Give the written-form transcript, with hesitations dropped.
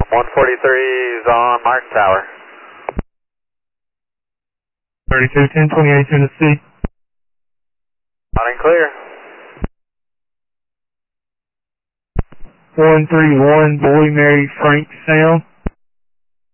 143 is on Martin Tower. 32, 10, 28, Tennessee. Loud and clear. 131, Boy Mary Frank Sound.